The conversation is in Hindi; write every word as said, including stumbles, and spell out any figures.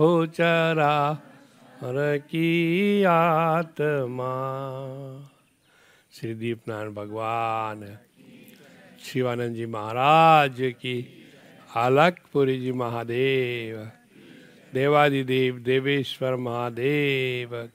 हो चरा हर की आत्मा। श्री दीपनारायण भगवान, शिवानंद जी महाराज की, अलकपुरी जी महादेव, देवादिदेव देवेश्वर महादेव